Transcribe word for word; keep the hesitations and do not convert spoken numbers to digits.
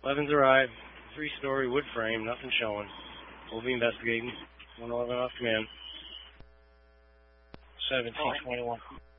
eleven's arrived. Three-story wood frame. Nothing showing. We'll be investigating. one eleven off command. seventeen twenty-one.